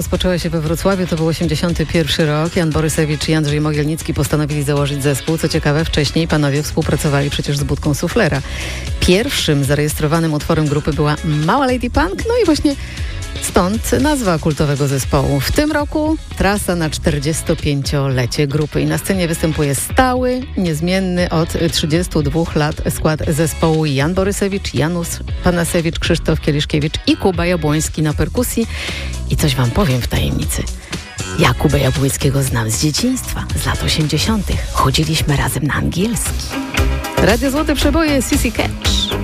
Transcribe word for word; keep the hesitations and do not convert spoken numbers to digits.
Rozpoczęła się we Wrocławiu, to był osiemdziesiąty pierwszy rok. Jan Borysewicz i Andrzej Mogielnicki postanowili założyć zespół. Co ciekawe, wcześniej panowie współpracowali przecież z Budką Suflera. Pierwszym zarejestrowanym utworem grupy była Mała Lady Punk, no i właśnie stąd nazwa kultowego zespołu. W tym roku trasa na czterdziestopięciolecie grupy i na scenie występuje stały, niezmienny od trzydziestu dwóch lat skład zespołu Jan Borysewicz, Janusz Panasewicz, Krzysztof Kieliszkiewicz i Kuba Jabłoński na perkusji. I coś wam powiem w tajemnicy. Ja Kubę Jabłońskiego znam z dzieciństwa, z lat osiemdziesiątych. Chodziliśmy razem na angielski. Radio Złote Przeboje, Sissy Catch.